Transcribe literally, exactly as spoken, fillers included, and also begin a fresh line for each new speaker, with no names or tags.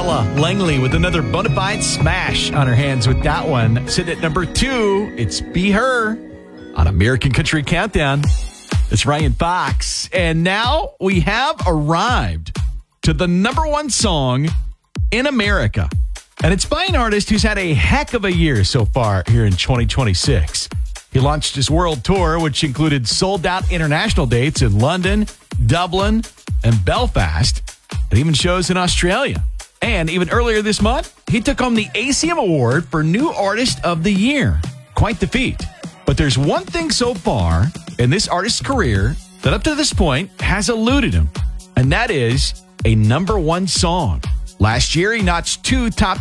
Ella Langley with another bona fide smash on her hands with that one. Sitting at number two, it's Be Her on American Country Countdown. It's Ryan Fox. And now we have arrived to the number one song in America. And it's by an artist who's had a heck of a year so far here in twenty twenty-six. He launched his world tour, which included sold-out international dates in London, Dublin, and Belfast, and even shows in Australia. And even earlier this month, he took home the A C M Award for New Artist of the Year. Quite the feat. But there's one thing so far in this artist's career that up to this point has eluded him, and that is a number one song. Last year, he notched two top